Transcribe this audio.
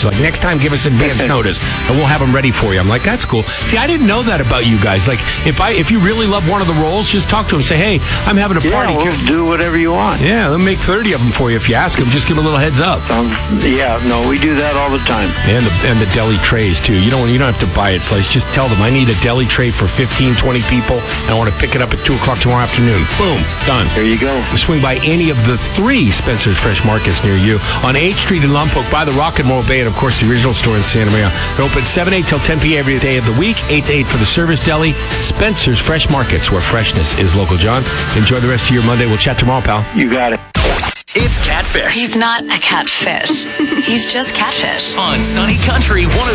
Like, next time, give us advance notice, and we'll have them ready for you. I'm like, that's cool. See, I didn't know that about you guys. Like, if you really love one of the rolls, just talk to them. Say, hey, I'm having a party. Yeah, we'll do whatever you want. Yeah, they'll make 30 of them for you if you ask them. Just give them a little heads up. We do that all the time. And the deli trays, too. You don't have to buy it sliced. Just tell them, I need a deli tray for 15, 20 people, and I want to pick it up at 2 o'clock tomorrow afternoon. Boom, done. There you go. Swing by any of the 3 Spencer's Fresh Markets near you on 8th Street in Lompoc by the Rock and Roll Bay, and, of course, the original store in Santa Maria. They're open 7 8 till 10 p.m. every day of the week, 8 to 8 for the service deli. Spencer's Fresh Markets, where freshness is local. John, enjoy the rest of your Monday. We'll chat tomorrow, pal. You got it. It's Catfish. He's not a catfish. He's just Catfish. On Sunny Country 102.